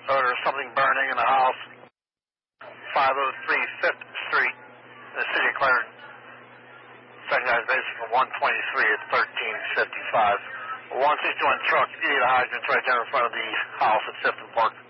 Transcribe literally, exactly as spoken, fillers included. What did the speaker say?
or there's something burning in the house, five oh three fifth Street, in the city of Clarendon. Second guy's base for one twenty-three at thirteen fifty-five. one sixty-one truck, you need a hydrant right there in front of the house at Fifth and Park.